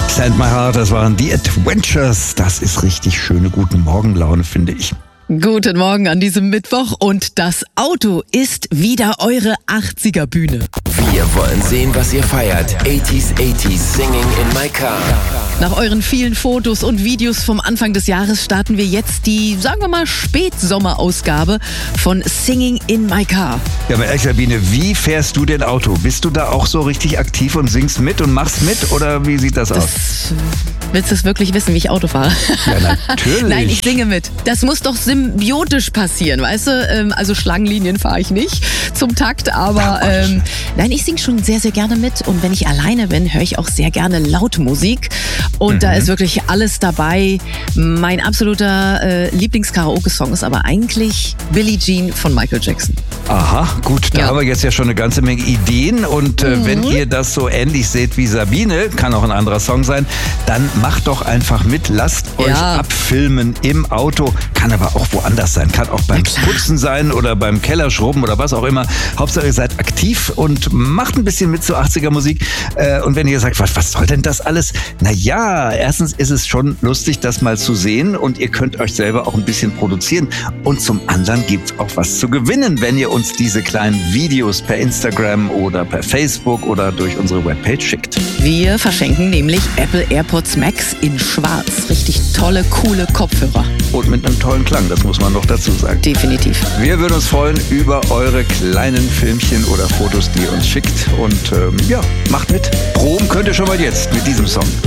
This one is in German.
Send My Heart, das waren die Adventures. Das ist richtig schöne guten Morgenlaune, finde ich. Guten Morgen an diesem Mittwoch und das Auto ist wieder eure 80er-Bühne. Wir wollen sehen, was ihr feiert. 80s Singing in My Car. Nach euren vielen Fotos und Videos vom Anfang des Jahres starten wir jetzt die, sagen wir mal, Spätsommerausgabe von Singing in My Car. Ja, aber ehrlich, Sabine, wie fährst du denn Auto? Bist du da auch so richtig aktiv und singst mit und machst mit? Oder wie sieht das aus? Willst du es wirklich wissen, wie ich Auto fahre? Ja, natürlich. Nein, ich singe mit. Das muss doch symbiotisch passieren, weißt du? Also Schlangenlinien fahre ich nicht zum Takt, aber nein, ich singe schon sehr, sehr gerne mit. Und wenn ich alleine bin, höre ich auch sehr gerne Lautmusik. Und da ist wirklich alles dabei. Mein absoluter Lieblings-Karaoke-Song ist aber eigentlich Billie Jean von Michael Jackson. Aha, gut, da haben wir jetzt ja schon eine ganze Menge Ideen. Und wenn ihr das so ähnlich seht wie Sabine, kann auch ein anderer Song sein, dann macht doch einfach mit, lasst euch abfilmen im Auto. Kann aber auch woanders sein, kann auch beim Putzen sein oder beim Kellerschrubben oder was auch immer. Hauptsache ihr seid aktiv und macht ein bisschen mit zur 80er Musik. Und wenn ihr sagt, was soll denn das alles? Naja, erstens ist es schon lustig, das mal zu sehen und ihr könnt euch selber auch ein bisschen produzieren. Und zum anderen gibt es auch was zu gewinnen, wenn ihr uns diese kleinen Videos per Instagram oder per Facebook oder durch unsere Webpage schickt. Wir verschenken nämlich Apple AirPods Max in schwarz. Richtig tolle, coole Kopfhörer. Und mit einem tollen Klang, das muss man noch dazu sagen. Definitiv. Wir würden uns freuen über eure kleinen Filmchen oder Fotos, die ihr uns schickt. Und macht mit. Proben könnt ihr schon mal jetzt mit diesem Song.